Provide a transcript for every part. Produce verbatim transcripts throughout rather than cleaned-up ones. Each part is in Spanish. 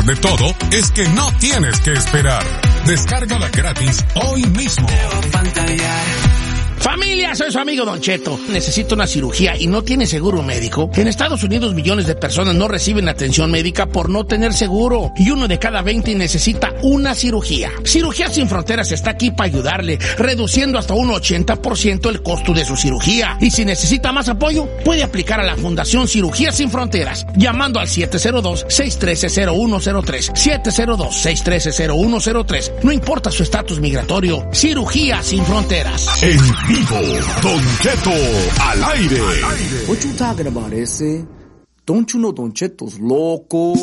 De todo es que no tienes que esperar. Descárgala gratis hoy mismo. Familia, soy su amigo Don Cheto. Necesito una cirugía y no tiene seguro médico. En Estados Unidos millones de personas no reciben atención médica por no tener seguro. Y uno de cada veinte necesita una cirugía. Cirugía Sin Fronteras está aquí para ayudarle, reduciendo hasta un ochenta por ciento el costo de su cirugía. Y si necesita más apoyo, puede aplicar a la Fundación Cirugía Sin Fronteras, llamando al siete cero dos, seis uno tres, cero uno cero tres. siete cero dos, seis uno tres, cero uno cero tres. No importa su estatus migratorio. Cirugía Sin Fronteras. En vivo, Don Cheto al aire. What you talking about, ese? Don't you know Don Cheto's loco?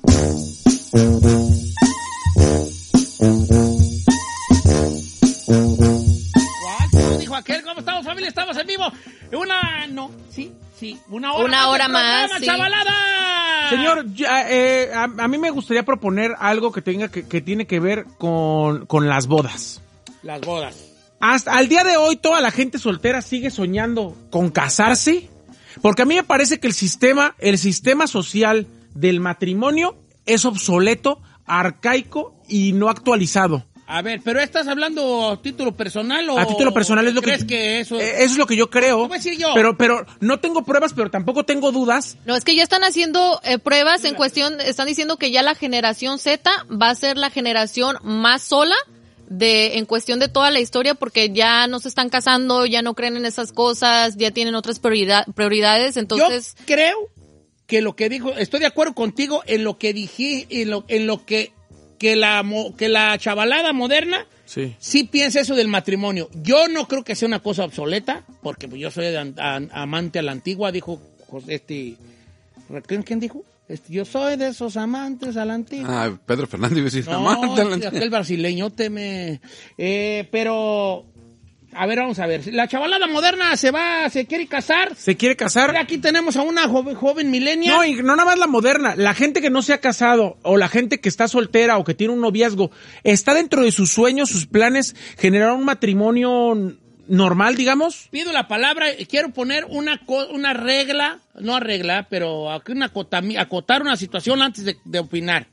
¿Cuál? Dijo aquel, ¿cómo estamos, familia? Estamos en vivo. Una, no, sí, sí, una hora una más. hora más, sí. ¡Chavalada! Señor, ya, eh, a, a mí me gustaría proponer algo que tenga que, que tiene que ver con, con las bodas. Las bodas. Hasta al día de hoy toda la gente soltera sigue soñando con casarse, porque a mí me parece que el sistema, el sistema social del matrimonio es obsoleto, arcaico y no actualizado. A ver, pero ¿estás hablando a título personal o...? A título personal es lo ¿crees que... que eso...? Eh, eso es lo que yo creo. ¿Qué voy a decir yo? Pero, pero no tengo pruebas, pero tampoco tengo dudas. No, es que ya están haciendo eh, pruebas en cuestión, están diciendo que ya la generación Z va a ser la generación más sola de en cuestión de toda la historia, porque ya no se están casando, ya no creen en esas cosas, ya tienen otras prioridad, prioridades, entonces... Yo creo que lo que dijo, estoy de acuerdo contigo en lo que dije, en lo, en lo que, que la, que la chavalada moderna sí. sí piensa eso del matrimonio. Yo no creo que sea una cosa obsoleta, porque pues, yo soy de an, an, amante a la antigua, dijo este, ¿quién, quién dijo? Este, yo soy de esos amantes a la antigua. Ah, Pedro Fernández iba a decir, no, amante a la antigua. Aquel brasileño te me... Eh, pero... A ver, vamos a ver. La chavalada moderna se va, se quiere casar. Se quiere casar. Aquí tenemos a una joven, joven millennial. No, y no nada más la moderna. La gente que no se ha casado, o la gente que está soltera, o que tiene un noviazgo, está dentro de sus sueños, sus planes, generar un matrimonio normal, digamos. Pido la palabra, quiero poner una, una regla, no regla, pero aquí una acotar una situación antes de, de opinar.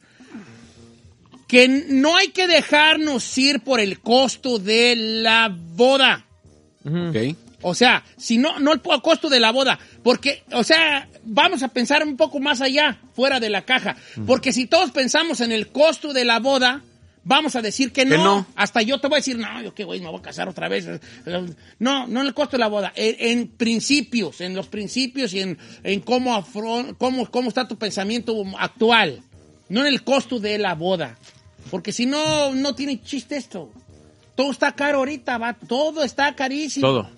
Que no hay que dejarnos ir por el costo de la boda. Okay. O sea, si no, no el costo de la boda. Porque, o sea, vamos a pensar un poco más allá, fuera de la caja. Porque si todos pensamos en el costo de la boda, vamos a decir que no. Que no. Hasta yo te voy a decir, no, yo qué güey, me voy a casar otra vez. No, no en el costo de la boda. En, en principios, en los principios y en, en cómo, afron, cómo, cómo está tu pensamiento actual. No en el costo de la boda. Porque si no, no tiene chiste esto. Todo está caro ahorita, va. Todo está carísimo. Todo.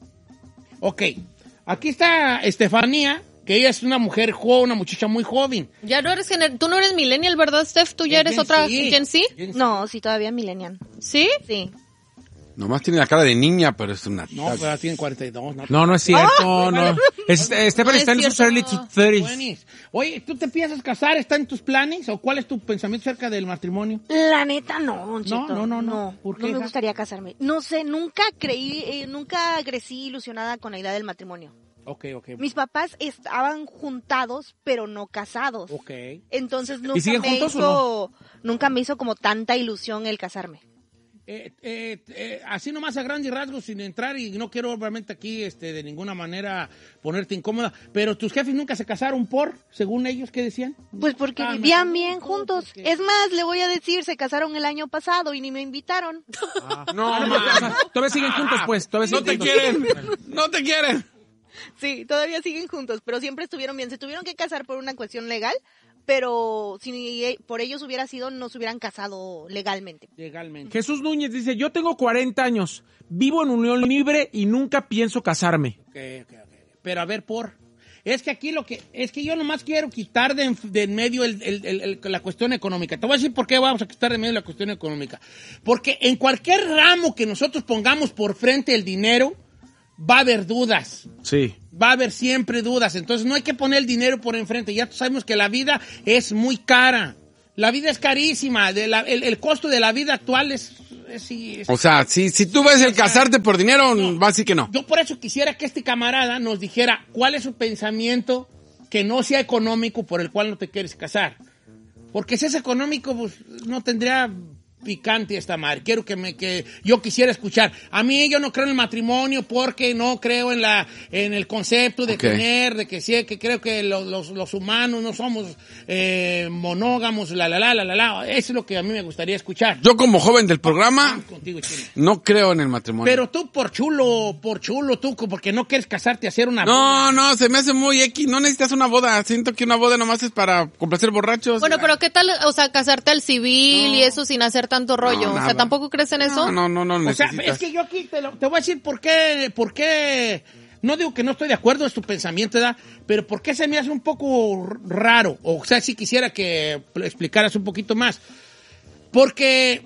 Ok. Aquí está Estefanía, que ella es una mujer joven, una muchacha muy joven. Ya no eres gener- tú no eres millennial, ¿verdad, Steph? ¿Tú ya eres Gen otra Z. Gen Z? Gen Z. No, sí, todavía millennial. ¿Sí? Sí. Nomás tiene la cara de niña, pero es una... No, pero tiene cuarenta y dos. No, No, no es cierto, no. Es, eh, Stephanie No está es en sus cierto. early thirties. Buenis. Oye, ¿tú te piensas casar? ¿Está en tus planes? ¿O cuál es tu pensamiento acerca del matrimonio? La neta, no, Don Cheto. No, no, no, no. ¿Por qué, No me hija? gustaría casarme. No sé, nunca creí, eh, nunca crecí ilusionada con la idea del matrimonio. Ok, ok. Mis papás estaban juntados, pero no casados. Ok. Entonces nunca ¿Y siguen me juntos hizo, nunca me hizo como tanta ilusión el casarme. Eh, eh, eh, así nomás a grandes rasgos, sin entrar, y no quiero obviamente aquí este, de ninguna manera ponerte incómoda, pero tus jefes nunca se casaron por, según ellos, ¿qué decían? Pues porque Ah, vivían me- bien juntos. porque- Es más, le voy a decir, se casaron el año pasado y ni me invitaron. No, no, o sea, todavía siguen juntos, pues. Todavía No siguen te juntos. quieren, no te quieren. Sí, todavía siguen juntos, pero siempre estuvieron bien. Se tuvieron que casar por una cuestión legal, pero si por ellos hubiera sido, no se hubieran casado legalmente. Legalmente. Jesús Núñez dice, yo tengo cuarenta años, vivo en unión libre y nunca pienso casarme. Ok, ok, ok. Pero a ver, por... Es que aquí lo que... Es que yo nomás quiero quitar de, de en medio el, el, el, el, la cuestión económica. Te voy a decir por qué vamos a quitar de en medio la cuestión económica. Porque en cualquier ramo que nosotros pongamos por frente el dinero, va a haber dudas. Sí. Va a haber siempre dudas. Entonces no hay que poner el dinero por enfrente. Ya sabemos que la vida es muy cara. La vida es carísima. De la, el, el costo de la vida actual es... es, sí, es O sea, si, si tú ves el casarte por dinero, No. va a decir que no. Yo por eso quisiera que este camarada nos dijera cuál es su pensamiento que no sea económico por el cual no te quieres casar. Porque si es económico, pues no tendría picante esta madre. Quiero que me que yo quisiera escuchar. A mí yo no creo en el matrimonio porque no creo en la en el concepto de Okay. tener, de que sí, que creo que lo- los, los humanos no somos eh, monógamos, la la la la la la. Eso es lo que a mí me gustaría escuchar. Yo como joven del programa Contigo, Chino. no creo en el matrimonio. Pero tú por chulo, por chulo, tú porque no quieres casarte a hacer una No, no, se me hace muy X. No necesitas una boda. Siento que una boda nomás es para complacer borrachos. Bueno, pero ¿qué tal, o sea, casarte al civil y eso sin hacer tanto rollo? No, o sea, nada. ¿tampoco crees en eso? No, no, no, no O sea, necesitas. es que yo aquí te, lo- te voy a decir por qué, por qué, no digo que no estoy de acuerdo en tu pensamiento, ¿verdad? Pero por qué se me hace un poco raro, o sea, si quisiera que explicaras un poquito más. Porque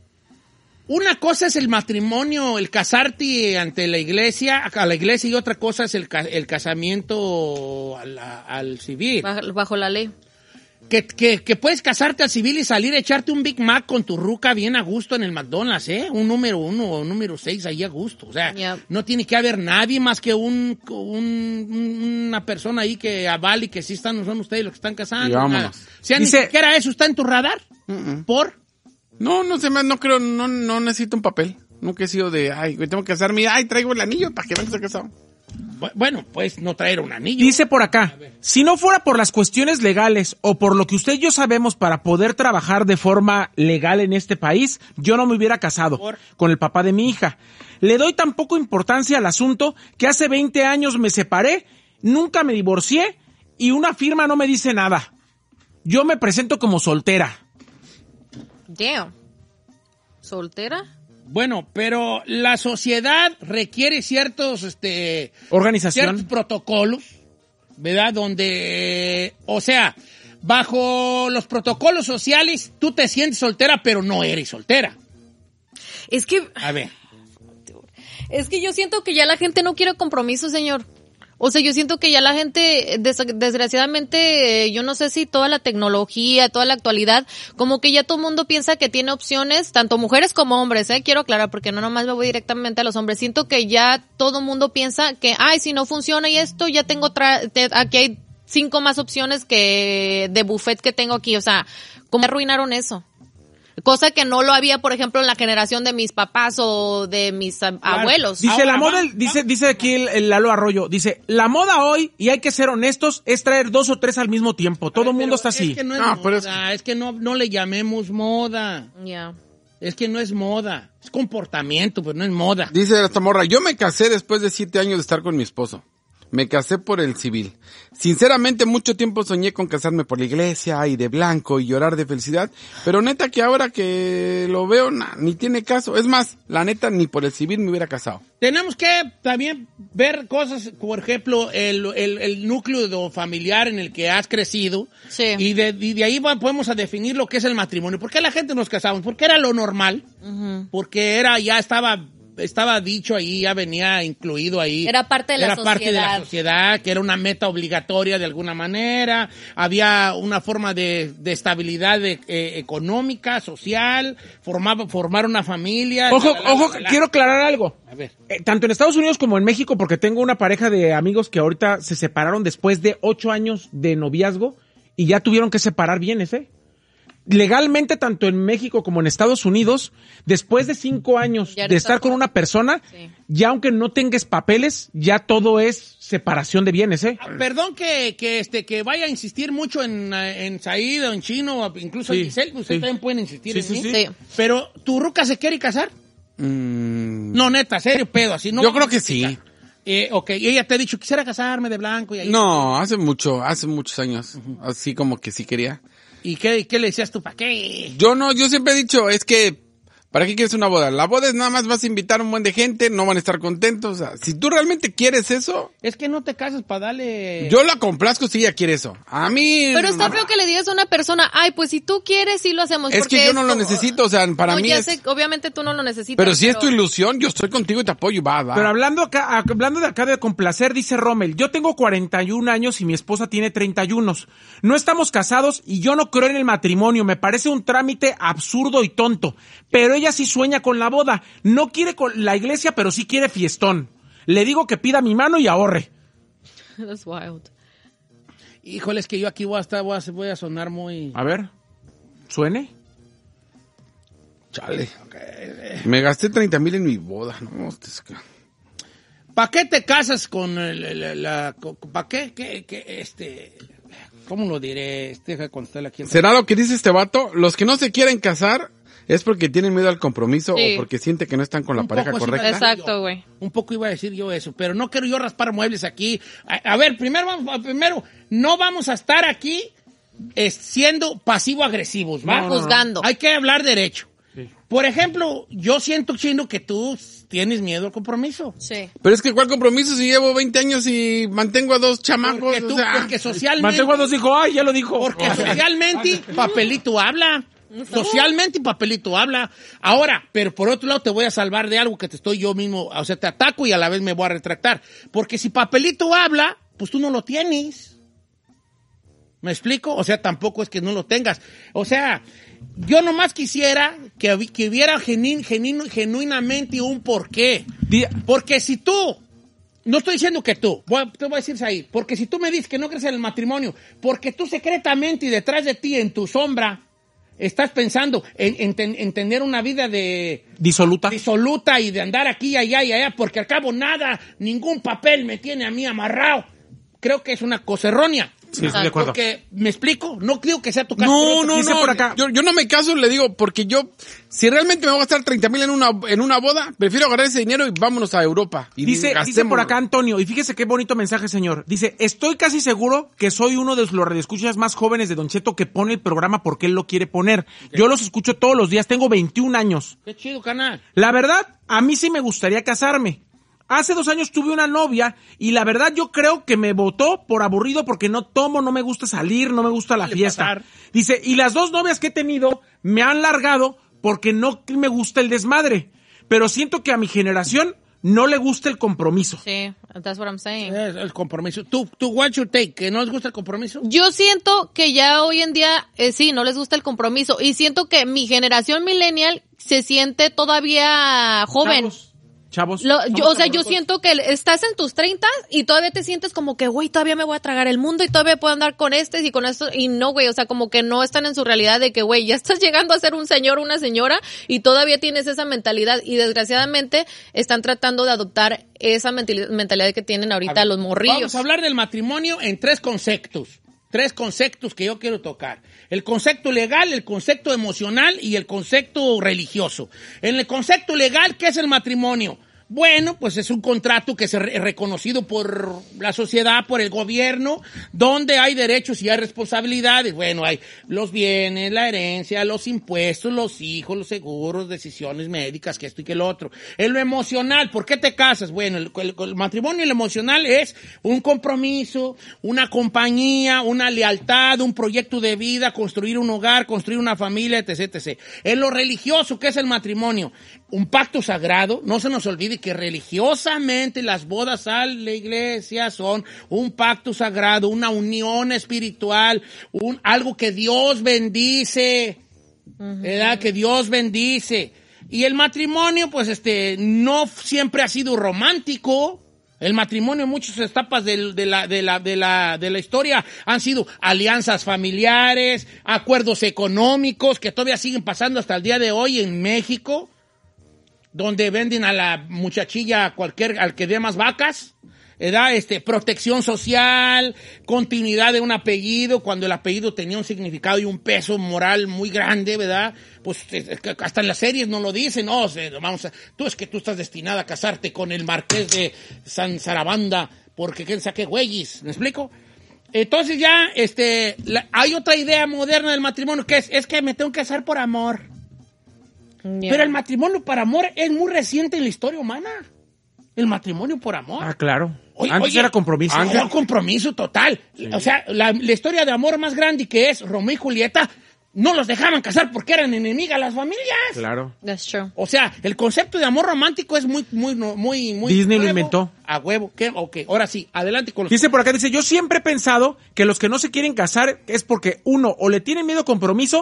una cosa es el matrimonio, el casarte ante la iglesia, a la iglesia, y otra cosa es el, ca- el casamiento al, al civil. Bajo, bajo la ley. Que, que, que puedes casarte al civil y salir a echarte un Big Mac con tu ruca bien a gusto en el McDonald's, ¿eh? Un número uno o un número seis ahí a gusto. O sea, Yeah. no tiene que haber nadie más que un, un- una persona ahí que avale que sí están, son ustedes los que están casando. Y vámonos. nada. O sea, Dice- ni siquiera eso está en tu radar. ¿Por? No, no se me, no creo, no, no necesito un papel. Nunca he sido de, ay, güey, tengo que casarme, ay, traigo el anillo para que vean que estoy casado. Bu- Bueno, pues no traer un anillo. Dice por acá, si no fuera por las cuestiones legales o por lo que usted y yo sabemos para poder trabajar de forma legal en este país, yo no me hubiera casado ¿Por? con el papá de mi hija. Le doy tan poco importancia al asunto que hace veinte años me separé, nunca me divorcié y una firma no me dice nada. Yo me presento como soltera. Damn. ¿Soltera? Bueno, pero la sociedad requiere ciertos, este... Organización. ciertos protocolos, ¿verdad? Donde, o sea, bajo los protocolos sociales, tú te sientes soltera, pero no eres soltera. Es que, A ver. es que yo siento que ya la gente no quiere compromiso, señor. O sea, yo siento que ya la gente, des- desgraciadamente, eh, yo no sé si toda la tecnología, toda la actualidad, como que ya todo el mundo piensa que tiene opciones, tanto mujeres como hombres, eh, quiero aclarar, porque no nomás me voy directamente a los hombres. Siento que ya todo el mundo piensa que, ay, si no funciona y esto, ya tengo otra, te- aquí hay cinco más opciones que de buffet que tengo aquí. O sea, ¿cómo arruinaron eso? Cosa que no lo había, por ejemplo, en la generación de mis papás o de mis a- abuelos. Dice Ahora la moda, va- el- dice, dice aquí el, el Lalo Arroyo, dice, la moda hoy, y hay que ser honestos, es traer dos o tres al mismo tiempo. Todo el mundo Pero está así. Es que no es No, moda, pero es... es que no, no le llamemos moda. Ya. Es que no es moda. Es comportamiento, pero no es moda. Dice esta morra, yo me casé después de siete años de estar con mi esposo. Me casé por el civil. Sinceramente, mucho tiempo soñé con casarme por la iglesia y de blanco y llorar de felicidad. Pero neta que ahora que lo veo, na, ni tiene caso. Es más, la neta, ni por el civil me hubiera casado. Tenemos que también ver cosas, por ejemplo, el, el, el núcleo familiar en el que has crecido. Sí. Y de, y de ahí va- podemos a definir lo que es el matrimonio. ¿Por qué la gente nos casamos? Porque era lo normal. Porque era, ya estaba, estaba dicho ahí, ya venía incluido ahí. Era parte de la Era parte de la sociedad. sociedad, que era una meta obligatoria de alguna manera. Había una forma de, de estabilidad de- eh, económica, social, formaba, formar una familia. Ojo, la, la, la, ojo, la, la. quiero aclarar algo. A ver. Eh, tanto en Estados Unidos como en México, porque tengo una pareja de amigos que ahorita se separaron después de ocho años de noviazgo y ya tuvieron que separar bienes, ¿eh? Legalmente, tanto en México como en Estados Unidos, después de cinco años Ya de eres estar con autónomo. una persona, Sí. ya aunque no tengas papeles, ya todo es separación de bienes, ¿eh? Ah, Perdón que, que este que vaya a insistir mucho en, eh, en Said o en Chino, o incluso Sí, en Giselle, ustedes sí. también pueden insistir Sí, en sí, mí. sí. Sí. Pero, ¿tu ruca se quiere casar? Mm, No, neta, serio, pedo, así no. Yo creo que sí. Eh, ok, y ella te ha dicho, quisiera casarme de blanco y ahí. No, hace mucho, hace muchos años. Así como que sí quería. ¿Y qué, qué le decías tú? ¿Para qué? Yo no, yo siempre he dicho, es que, ¿para qué quieres una boda? La boda es nada más vas a invitar a un buen de gente, no van a estar contentos. O sea, si tú realmente quieres eso, Es que no te casas para darle... yo la complazco si ella quiere eso. A mí... Pero está feo que le digas a una persona, ay, pues si tú quieres, sí lo hacemos. Es porque que yo no lo como- necesito, o sea, para No, mí ya es... sé, obviamente tú no lo necesitas. Pero si es tu ilusión, yo estoy contigo y te apoyo, va, va. Pero hablando acá, hablando de acá de complacer, dice Rommel, yo tengo cuarenta y un años y mi esposa tiene treinta y uno. No estamos casados y yo no creo en el matrimonio, me parece un trámite absurdo y tonto. Pero ella sí sueña con la boda, no quiere con la iglesia, pero sí quiere fiestón. Le digo que pida mi mano y ahorre. That's wild. Híjole, es que yo aquí voy a estar, voy a, voy a sonar muy... A ver. ¿Suene? Chale. Me gasté treinta mil en mi boda. No, ¿Para qué te casas con la... la ¿Para qué? ¿Qué, qué? Este... ¿Cómo lo diré? Este, deja de contestarle aquí. ¿Será lo que dice este vato? Los que no se quieren casar es porque tienen miedo al compromiso Sí. o porque siente que no están con la Un pareja poco, sí, correcta. ¿verdad? Exacto, güey. Un poco iba a decir yo eso, pero no quiero yo raspar muebles aquí. A, a ver, primero, vamos, primero, no vamos a estar aquí eh, siendo pasivo-agresivos, ¿va? No, no, no. Juzgando. Hay que hablar derecho. Sí. Por ejemplo, yo siento, Chino, que tú tienes miedo al compromiso. Sí. Pero es que ¿cuál compromiso si llevo veinte años y mantengo a dos chamacos? Porque tú, o sea, porque socialmente... Mantengo a dos hijos, ay, ya lo dijo. Porque socialmente, papelito habla. Socialmente, papelito habla. Ahora, pero por otro lado te voy a salvar de algo que te estoy yo mismo, o sea, te ataco y a la vez me voy a retractar. Porque si papelito habla, pues tú no lo tienes. ¿Me explico? O sea, tampoco es que no lo tengas. O sea, yo nomás quisiera que, que hubiera genuin, genuin, genuinamente un porqué. Porque si tú... No estoy diciendo que tú, voy a, te voy a decir ahí, porque si tú me dices que no crees en el matrimonio, porque tú secretamente y detrás de ti, en tu sombra, estás pensando en, en, en tener una vida de... Disoluta. Disoluta y de andar aquí, allá y allá, porque al cabo nada, ningún papel me tiene a mí amarrado. Creo que es una cosa errónea. Sí, estoy de acuerdo. Porque, ¿me explico? No creo que sea tu caso. No, no, dice no. por acá. Yo, yo no me caso, le digo, porque yo, si realmente me voy a gastar treinta mil en una, en una boda, prefiero agarrar ese dinero y vámonos a Europa. Y Dice, dice gastémoslo. por acá Antonio, y fíjese qué bonito mensaje, señor. Dice, estoy casi seguro que soy uno de los radioescuchas más jóvenes de Don Cheto que pone el programa porque él lo quiere poner. Yo los escucho todos los días, tengo veintiún años. Qué chido, canal. La verdad, a mí sí me gustaría casarme. Hace dos años tuve una novia y la verdad yo creo que me votó por aburrido porque no tomo, no me gusta salir, no me gusta la fiesta. Pasar. Dice, y las dos novias que he tenido me han largado porque no me gusta el desmadre. Pero siento que a mi generación no le gusta el compromiso. Sí, that's what I'm saying. Es el compromiso. Tú, tú, what's your take? ¿Que no les gusta el compromiso? Yo siento que ya hoy en día, eh, sí, no les gusta el compromiso. Y siento que mi generación millennial se siente todavía joven. Chavos. Chavos. Lo, yo, o sea, yo chavos. siento que estás en tus treintas y todavía te sientes como que, güey, todavía me voy a tragar el mundo y todavía puedo andar con este y con esto. Y no, güey, o sea, como que no están en su realidad de que, güey, ya estás llegando a ser un señor o una señora y todavía tienes esa mentalidad. Y desgraciadamente están tratando de adoptar esa mental- mentalidad que tienen ahorita los morrillos. Vamos a hablar del matrimonio en tres conceptos. Tres conceptos que yo quiero tocar. El concepto legal, el concepto emocional y el concepto religioso. En el concepto legal, ¿qué es el matrimonio? Bueno, pues es un contrato que es re- reconocido por la sociedad, por el gobierno, donde hay derechos y hay responsabilidades. Bueno, hay los bienes, la herencia, los impuestos, los hijos, los seguros, decisiones médicas, que esto y que lo otro. En lo emocional, ¿por qué te casas? Bueno, el, el, el matrimonio y lo emocional es un compromiso, una compañía, una lealtad, un proyecto de vida, construir un hogar, construir una familia, etcétera, etcétera. En lo religioso, ¿qué es el matrimonio? Un pacto sagrado, no se nos olvide que religiosamente las bodas a la iglesia son un pacto sagrado, una unión espiritual, un, algo que Dios bendice, uh-huh. ¿verdad? Que Dios bendice. Y el matrimonio, pues este, no siempre ha sido romántico. El matrimonio en muchas etapas de, de, la, de, la, de, la, de la historia han sido alianzas familiares, acuerdos económicos que todavía siguen pasando hasta el día de hoy en México, donde venden a la muchachilla a cualquier, al que dé más vacas, ¿verdad? Este, protección social, continuidad de un apellido, cuando el apellido tenía un significado y un peso moral muy grande, ¿verdad? Pues hasta en las series no lo dicen, no, o sea, vamos a, tú es que tú estás destinada a casarte con el marqués de San Sarabanda, porque quién sabe qué güeyes, ¿me explico? Entonces ya, este, la, hay otra idea moderna del matrimonio que es, es que me tengo que casar por amor. Yeah. Pero el matrimonio por amor es muy reciente en la historia humana. El matrimonio por amor. Ah, claro. Oye, antes oye, era compromiso. Antes era compromiso total. Sí. O sea, la, la historia de amor más grande que es Romeo y Julieta, no los dejaban casar porque eran enemigas las familias. Claro. That's true. O sea, el concepto de amor romántico es muy, muy, muy, muy... Disney nuevo. Lo inventó. A huevo. ¿Qué? Ok, ahora sí, adelante con los... Dice por acá, dice, yo siempre he pensado que los que no se quieren casar es porque uno, o le tienen miedo a compromiso,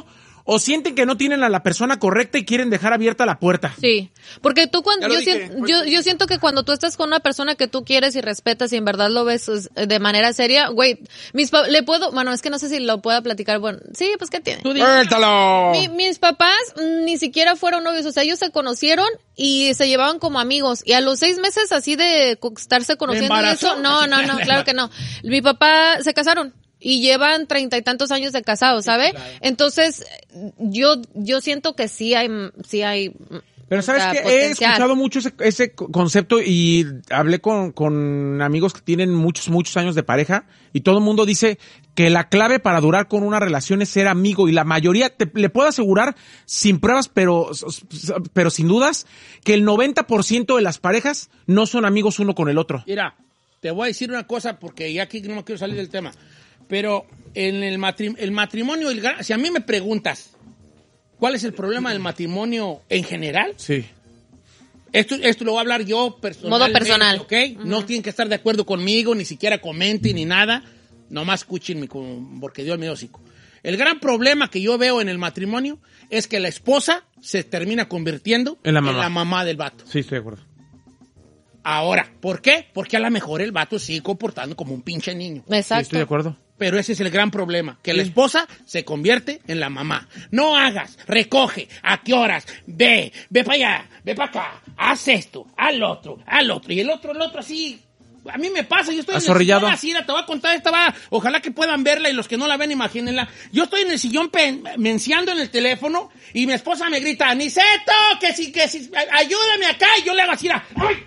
o sienten que no tienen a la persona correcta y quieren dejar abierta la puerta. Sí, porque tú cuando, Ya lo yo, dije. sien- yo, yo siento que cuando tú estás con una persona que tú quieres y respetas y en verdad lo ves es, de manera seria, güey, mis pa- le puedo, bueno, es que no sé si lo pueda platicar, bueno, sí, pues ¿qué tiene? Tú di- ¡Suéltalo! Mi- mis papás mm, ni siquiera fueron novios, o sea, ellos se conocieron y se llevaban como amigos y a los seis meses así de co- estarse conociendo y embarazó? eso, no, no, no, claro que no. Mi papá se casaron y llevan treinta y tantos años de casados, ¿sabe? Entonces, yo yo siento que sí hay, sí hay. Pero o sabes sea, que he potencial. escuchado mucho ese, ese co- concepto y hablé con, con amigos que tienen muchos, muchos años de pareja y todo el mundo dice que la clave para durar con una relación es ser amigo y la mayoría, te, le puedo asegurar sin pruebas, pero, pero sin dudas, que el noventa por ciento de las parejas no son amigos uno con el otro. Mira, te voy a decir una cosa porque ya aquí no me quiero salir del tema. Pero en el, matri- el matrimonio, el gran- si a mí me preguntas cuál es el problema del matrimonio en general, Sí. esto, esto lo voy a hablar yo personalmente. Modo personal. ¿Ok? No tienen que estar de acuerdo conmigo, ni siquiera comenten ni nada. Nomás escúchenme con- porque Dios me dio hocico. El gran problema que yo veo en el matrimonio es que la esposa se termina convirtiendo En la mamá. mamá del vato. Sí, estoy de acuerdo. Ahora, ¿por qué? Porque a lo mejor el vato sigue comportando como un pinche niño. Sí, Exacto. estoy de acuerdo. Pero ese es el gran problema, que la esposa se convierte en la mamá. No hagas, recoge, ¿a qué horas? Ve, ve para allá, ve para acá, haz esto, al otro, al otro, y el otro, el otro así. A mí me pasa, yo estoy Azorrillado. en el sillón así, te voy a contar esta va, ojalá que puedan verla y los que no la ven, imagínenla. Yo estoy en el sillón pen- menciando en el teléfono y mi esposa me grita, Niceto, que si, que si, ayúdame acá, y yo le hago así, ¡ay!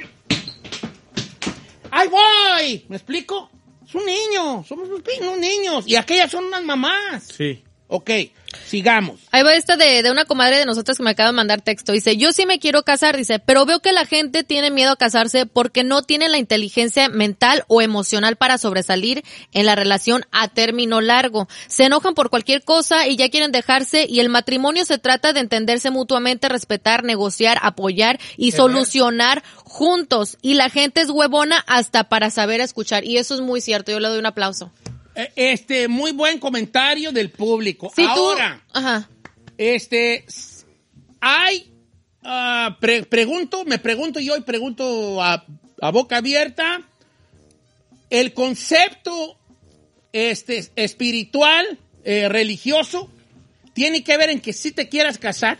¡Ahí voy! ¿Me explico? Es un niño, somos unos pi- unos niños. Y aquellas son unas mamás. Sí. Ok, sigamos. Ahí va esta de, de una comadre de nosotras que me acaba de mandar texto. Dice, yo sí me quiero casar, dice, pero veo que la gente tiene miedo a casarse porque no tiene la inteligencia mental o emocional para sobresalir en la relación a término largo. Se enojan por cualquier cosa y ya quieren dejarse y el matrimonio se trata de entenderse mutuamente, respetar, negociar, apoyar y solucionar juntos. Y la gente es huevona hasta para saber escuchar. Y eso es muy cierto, yo le doy un aplauso. Eh, Este, muy buen comentario del público. Si Ahora, tú... Ajá. este, s- hay, ah, pre- pregunto, me pregunto yo y pregunto a, a boca abierta, el concepto, este, espiritual, eh, religioso, tiene que ver en que si te quieras casar.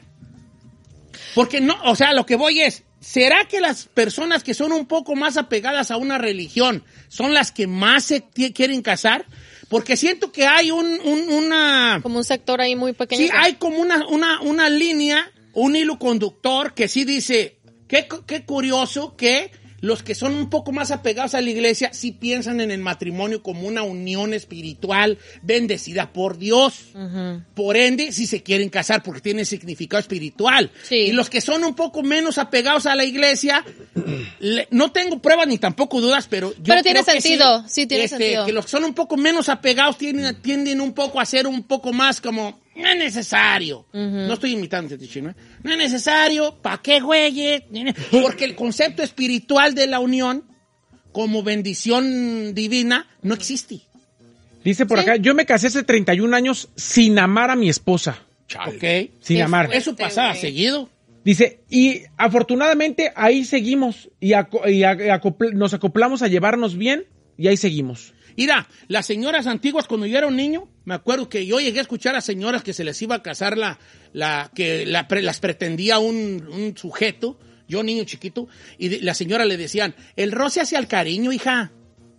Porque no, o sea, lo que voy es, ¿será que las personas que son un poco más apegadas a una religión son las que más se ti- quieren casar? Porque siento que hay un, un- una... Como un sector ahí muy pequeño. Sí, hay como una, una, una línea, un hilo conductor que sí dice, qué, cu- qué curioso que los que son un poco más apegados a la iglesia sí piensan en el matrimonio como una unión espiritual bendecida por Dios. Por ende, sí se quieren casar porque tiene significado espiritual. Sí. Y los que son un poco menos apegados a la iglesia, le- no tengo pruebas ni tampoco dudas, pero yo Pero tiene creo que sentido, sí tiene este, sentido. Que los que son un poco menos apegados tienden, tienden un poco a ser un poco más como, no es necesario. No estoy imitando este chino, ¿eh? No es necesario, ¿para qué, güey? Porque el concepto espiritual de la unión como bendición divina no existe. Dice por acá, yo me casé hace treinta y un años sin amar a mi esposa. ¿Ok? Sin Eso- amar. Eso pasaba seguido. Dice, y afortunadamente ahí seguimos y, aco- y a- acopl- nos acoplamos a llevarnos bien y ahí seguimos. Mira, las señoras antiguas cuando yo era un niño, me acuerdo que yo llegué a escuchar a señoras que se les iba a casar la, la que la pre- las pretendía un, un sujeto, yo niño chiquito, y de- la señora le decían, el roce hacia el cariño, hija.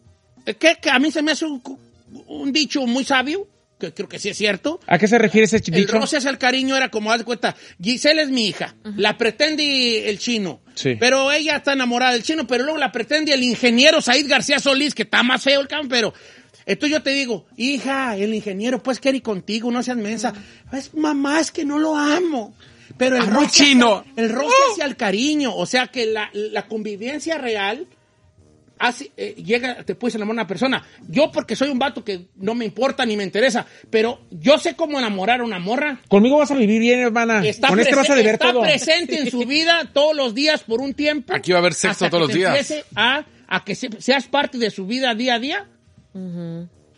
¿Qué? Que a mí se me hace un, un dicho muy sabio, que creo que sí es cierto. ¿A qué se refiere ese El dicho? roce hacia el cariño era como, haz de cuenta, Giselle es mi hija, la pretende el chino, Sí. pero ella está enamorada del chino, pero luego la pretende el ingeniero Said García Solís, que está más feo el cabrón, pero... Entonces yo te digo, hija, el ingeniero pues quiere ir contigo, no seas mensa. Es mamá, es que no lo amo. Pero el Amo roce chino. hacia- el roce hacia el cariño, o sea que la, la convivencia real... Hace, eh, llega, te puedes enamorar a una persona. Yo porque soy un vato que no me importa ni me interesa, pero yo sé cómo enamorar a una morra. Conmigo vas a vivir bien, hermana. Está, Con este vas a prese- beber está todo. presente en su vida todos los días por un tiempo. Aquí va a haber sexo hasta todos que los te días. empiece A, a que se- seas parte de su vida día a día.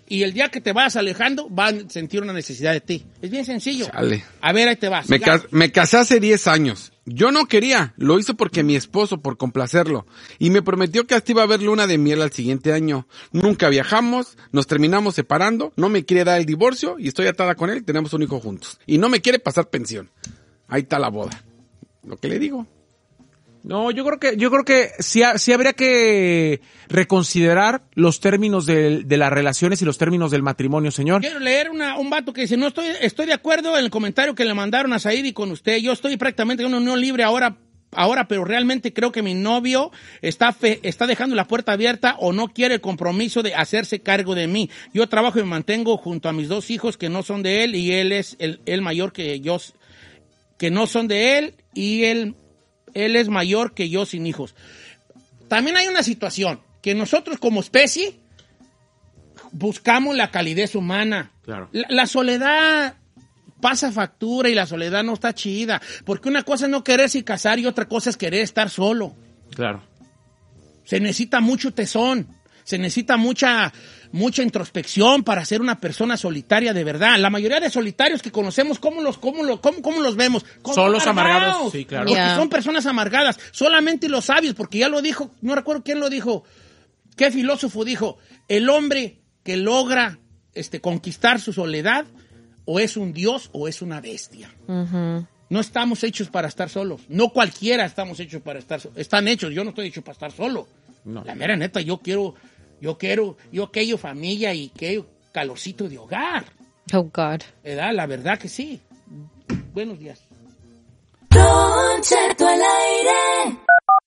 y el día que te vas alejando, van a sentir una necesidad de ti. Es bien sencillo. Chale. A ver, ahí te vas. Me, cas- me casé hace diez años. Yo no quería, lo hizo porque mi esposo, por complacerlo. Y me prometió que hasta iba a haber luna de miel al siguiente año. Nunca viajamos, nos terminamos separando, no me quiere dar el divorcio y estoy atada con él y tenemos un hijo juntos. Y no me quiere pasar pensión. Ahí está la boda. Lo que le digo. No, yo creo que yo creo que sí, ha- sí habría que reconsiderar los términos de, de las relaciones y los términos del matrimonio, señor. Quiero leer una, un vato que dice, no estoy, estoy de acuerdo en el comentario que le mandaron a Said y con usted. Yo estoy prácticamente en una unión libre ahora, ahora, pero realmente creo que mi novio está fe, está dejando la puerta abierta o no quiere el compromiso de hacerse cargo de mí. Yo trabajo y me mantengo junto a mis dos hijos que no son de él y él es el, el mayor que yo, que no son de él y él, él es mayor que yo sin hijos. También hay una situación que nosotros como especie buscamos la calidez humana. Claro. La, la soledad pasa factura y la soledad no está chida. Porque una cosa es no quererse y casar y otra cosa es querer estar solo. Claro. Se necesita mucho tesón. Se necesita mucha, mucha introspección para ser una persona solitaria de verdad. La mayoría de solitarios que conocemos, ¿cómo los, cómo lo, cómo, cómo los vemos? Como Solos, amargados. Sí, claro. Porque Yeah. son personas amargadas. Solamente los sabios, porque ya lo dijo, no recuerdo quién lo dijo. ¿Qué filósofo dijo? El hombre que logra este, conquistar su soledad, o es un dios o es una bestia. Ujú. No estamos hechos para estar solos. No cualquiera estamos hechos para estar solos. Están hechos, yo no estoy hecho para estar solo. No. La mera neta, yo quiero, yo quiero, yo quiero familia y quiero calorcito de hogar. Oh, God. ¿Verdad? La verdad que sí. Buenos días. Don Cheto al aire.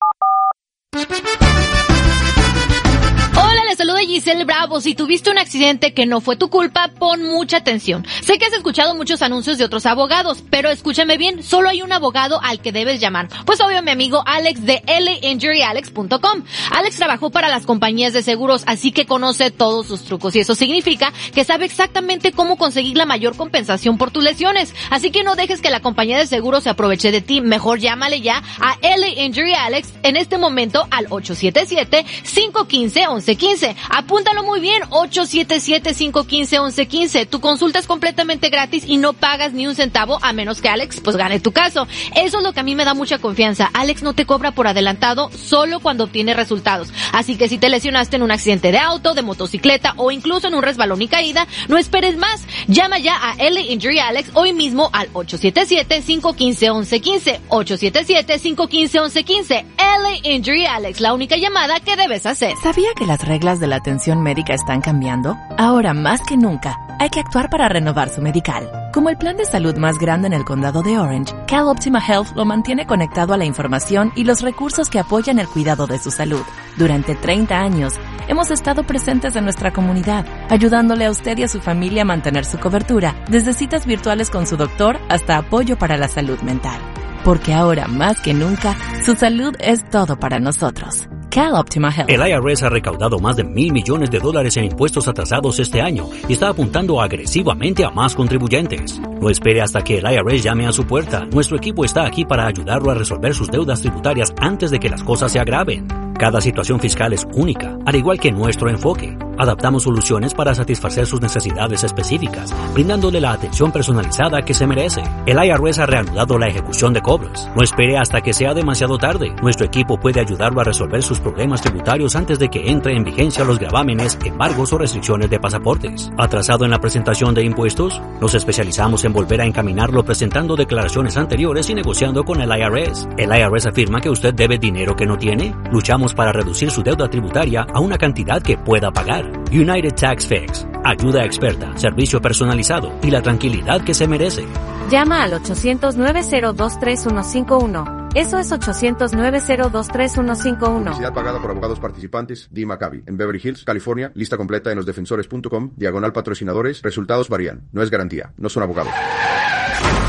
Hola, les saluda Giselle Bravo. Si tuviste un accidente que no fue tu culpa, pon mucha atención. Sé que has escuchado muchos anuncios de otros abogados, pero escúchame bien, solo hay un abogado al que debes llamar. Pues obvio, mi amigo Alex de L A Injury Alex punto com. Alex trabajó para las compañías de seguros, así que conoce todos sus trucos y eso significa que sabe exactamente cómo conseguir la mayor compensación por tus lesiones. Así que no dejes que la compañía de seguros se aproveche de ti. Mejor llámale ya a L A Injury Alex en este momento al ocho siete siete, cinco uno cinco, once quince. Apúntalo muy bien, ocho siete siete, cinco uno cinco, once quince. Tu consulta es completamente gratis y no pagas ni un centavo a menos que Alex pues gane tu caso. Eso es lo que a mí me da mucha confianza. Alex no te cobra por adelantado solo cuando obtiene resultados. Así que si te lesionaste en un accidente de auto, de motocicleta o incluso en un resbalón y caída, no esperes más. Llama ya a L A Injury Alex hoy mismo al ocho siete siete, cinco uno cinco, once quince. ocho siete siete, cinco uno cinco, once quince. L A Injury Alex, la única llamada que debes hacer. ¿Sabía que las reglas de la atención médica están cambiando? Ahora más que nunca, hay que actuar para renovar su medical. Como el plan de salud más grande en el condado de Orange, CalOptima Health lo mantiene conectado a la información y los recursos que apoyan el cuidado de su salud. Durante treinta años, hemos estado presentes en nuestra comunidad, ayudándole a usted y a su familia a mantener su cobertura, desde citas virtuales con su doctor hasta apoyo para la salud mental. Porque ahora más que nunca, su salud es todo para nosotros. CalOptima Health. El I R S ha recaudado más de mil millones de dólares en impuestos atrasados este año y está apuntando agresivamente a más contribuyentes. No espere hasta que el I R S llame a su puerta. Nuestro equipo está aquí para ayudarlo a resolver sus deudas tributarias antes de que las cosas se agraven. Cada situación fiscal es única, al igual que nuestro enfoque. Adaptamos soluciones para satisfacer sus necesidades específicas, brindándole la atención personalizada que se merece. El I R S ha reanudado la ejecución de cobros. No espere hasta que sea demasiado tarde. Nuestro equipo puede ayudarlo a resolver sus problemas tributarios antes de que entre en vigencia los gravámenes, embargos o restricciones de pasaportes. ¿Atrasado en la presentación de impuestos? Nos especializamos en volver a encaminarlo presentando declaraciones anteriores y negociando con el I R S. ¿El I R S afirma que usted debe dinero que no tiene? Luchamos para reducir su deuda tributaria a una cantidad que pueda pagar. United Tax Fix. Ayuda experta, servicio personalizado y la tranquilidad que se merece. Llama al ochocientos, nueve cero dos, tres uno cinco uno. Eso es ochocientos, nueve cero dos, tres uno cinco uno. Publicidad pagada por abogados participantes. Dee Maccabi. En Beverly Hills, California. Lista completa en los defensores punto com. Diagonal patrocinadores. Resultados varían. No es garantía. No son abogados.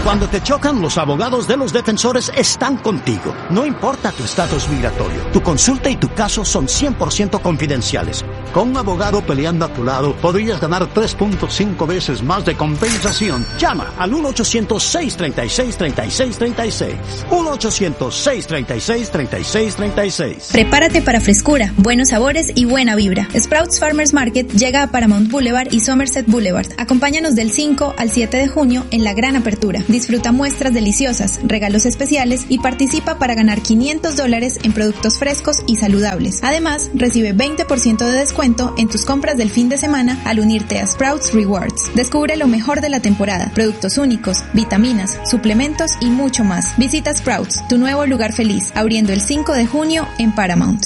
Cuando te chocan, los abogados de los defensores están contigo. No importa tu estatus migratorio, tu consulta y tu caso son cien por ciento confidenciales. Con un abogado peleando a tu lado, podrías ganar tres punto cinco veces más de compensación. Llama al uno ochocientos, seiscientos treinta y seis, treinta y seis treinta y seis. uno ochocientos, seiscientos treinta y seis, treinta y seis treinta y seis. Prepárate para frescura, buenos sabores y buena vibra. Sprouts Farmers Market llega a Paramount Boulevard y Somerset Boulevard. Acompáñanos del cinco al siete de junio en la gran apertura. Disfruta muestras deliciosas, regalos especiales y participa para ganar quinientos dólares en productos frescos y saludables. Además, recibe veinte por ciento de descuento en tus compras del fin de semana al unirte a Sprouts Rewards. Descubre lo mejor de la temporada, productos únicos, vitaminas, suplementos y mucho más. Visita Sprouts, tu nuevo lugar feliz, abriendo el cinco de junio en Paramount.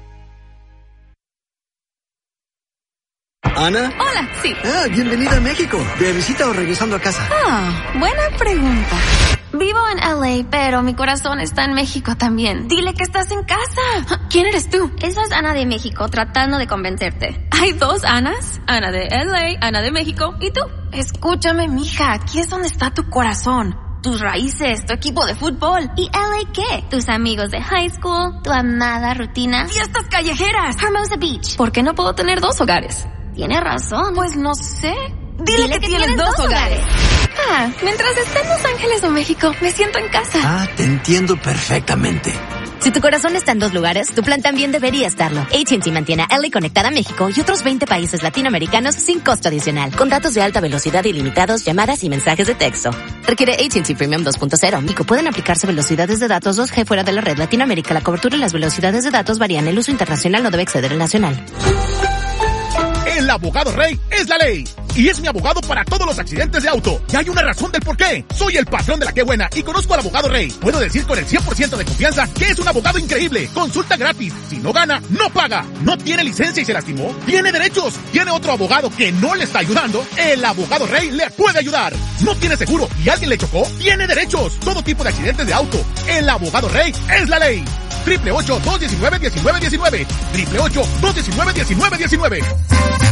¿Ana? Hola, sí. Ah, bienvenida a México. ¿De visita o regresando a casa? Ah, buena pregunta. Vivo en L A, pero mi corazón está en México también. Dile que estás en casa. ¿Quién eres tú? Esa es Ana de México, tratando de convencerte. ¿Hay dos Anas? Ana de L A, Ana de México, ¿y tú? Escúchame, mija, aquí es donde está tu corazón. Tus raíces, tu equipo de fútbol. ¿Y L A qué? Tus amigos de high school, tu amada rutina. ¡Fiestas callejeras! Hermosa Beach. ¿Por qué no puedo tener dos hogares? Tienes razón. Pues no sé. Dile, Dile que, que tienes, tienes dos, dos hogares. hogares. Ah, mientras esté en Los Ángeles o México, me siento en casa. Ah, te entiendo perfectamente. Si tu corazón está en dos lugares, tu plan también debería estarlo. A T and T mantiene a L A conectada a México y otros veinte países latinoamericanos sin costo adicional, con datos de alta velocidad ilimitados, llamadas y mensajes de texto. Requiere A T and T Premium dos punto cero. Y pueden aplicarse velocidades de datos dos G fuera de la red Latinoamérica. La cobertura y las velocidades de datos varían. El uso internacional no debe exceder el nacional. El abogado Rey es la ley. Y es mi abogado para todos los accidentes de auto. Y hay una razón del por qué. Soy el patrón de la que buena y conozco al abogado Rey. Puedo decir con el cien por ciento de confianza que es un abogado increíble. Consulta gratis. Si no gana, no paga. No tiene licencia y se lastimó. Tiene derechos. Tiene otro abogado que no le está ayudando. El abogado Rey le puede ayudar. No tiene seguro y alguien le chocó. Tiene derechos. Todo tipo de accidentes de auto. El abogado Rey es la ley. Triple ocho, dos diecinueve, diecinueve diecinueve. Triple ocho, dos diecinueve, diecinueve diecinueve.